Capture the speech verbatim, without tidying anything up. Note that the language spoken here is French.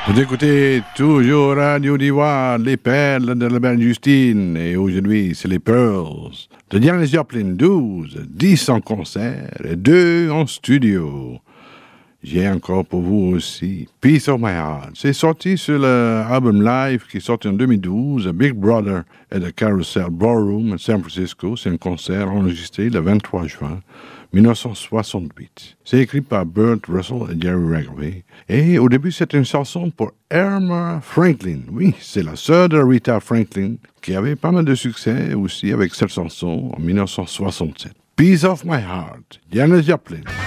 Vous écoutez toujours Radio Diva, les perles de la belle Justine, et aujourd'hui c'est les Pearls de Janis Joplin, douze, dix en concert et deux en studio. J'ai encore pour vous aussi Piece of My Heart. C'est sorti sur l'album live qui est sorti en deux mille douze, Big Brother et The Carousel Ballroom à San Francisco. C'est un concert enregistré le vingt-trois juin mille neuf cent soixante-huit. C'est écrit par Burt Russell et Jerry Regolith. Et au début, c'est une chanson pour Erma Franklin. Oui, c'est la sœur de Rita Franklin qui avait pas mal de succès aussi avec cette chanson en mille neuf cent soixante-sept. Piece of My Heart, Janis Joplin.